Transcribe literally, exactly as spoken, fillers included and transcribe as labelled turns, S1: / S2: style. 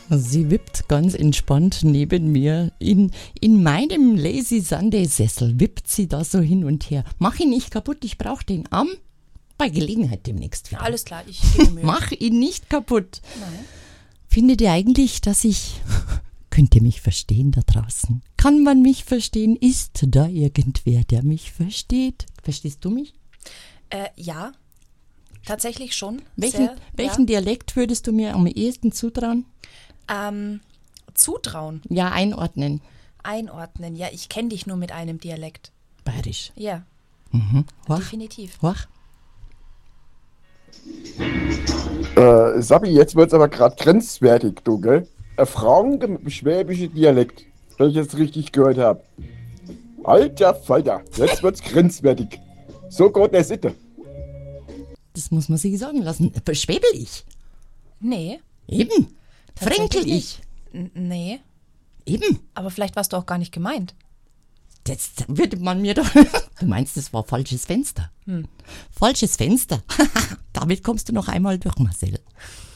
S1: Sie wippt ganz entspannt neben mir. In, in meinem Lazy Sunday Sessel wippt sie da so hin und her. Mach ihn nicht kaputt, ich brauche den Arm. Bei Gelegenheit demnächst wieder.
S2: Alles klar, ich gebe mir.
S1: Mach ihn nicht kaputt.
S2: Nein.
S1: Findet ihr eigentlich, dass ich... Könnt ihr mich verstehen da draußen? Kann man mich verstehen? Ist da irgendwer, der mich versteht? Verstehst du mich?
S2: Äh, ja, tatsächlich schon.
S1: Welchen,
S2: Sehr,
S1: welchen
S2: ja.
S1: Dialekt würdest du mir am ehesten zutrauen?
S2: Ähm, zutrauen,
S1: Ja, einordnen.
S2: einordnen. Ja, ich kenne dich nur mit einem Dialekt.
S1: Bayerisch.
S2: Ja,
S1: Mhm. Hoch,
S2: definitiv.
S1: hoch.
S3: Äh, Sabi, jetzt wird's aber gerade grenzwertig, du, gell? Ein Franke mit dem schwäbischen Dialekt, wenn ich jetzt richtig gehört habe. Alter Falter, jetzt wird's grenzwertig. So geht der Sitte.
S1: Das muss man sich sagen lassen. Schwäbel ich.
S2: Nee,
S1: Eben.
S2: Tatsächlich
S1: Fränkel ich.
S2: nicht. N- nee,
S1: Eben.
S2: aber vielleicht warst du auch gar nicht gemeint.
S1: Das würde man mir doch... Du meinst, das war falsches Fenster.
S2: Hm.
S1: Falsches Fenster. Damit kommst du noch einmal durch, Marcel.